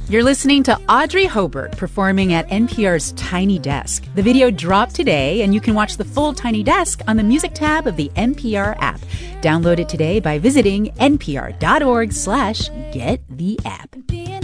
You're listening to Audrey Hobart performing at NPR's Tiny Desk. The video dropped today, and you can watch the full Tiny Desk on the music tab of the NPR app. Download it today by visiting npr.org/gettheapp.